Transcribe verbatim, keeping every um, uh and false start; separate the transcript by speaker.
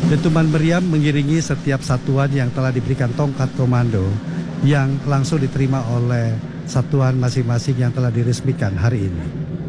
Speaker 1: Dentuman meriam mengiringi setiap satuan yang telah diberikan tongkat komando yang langsung diterima oleh satuan masing-masing yang telah diresmikan hari ini.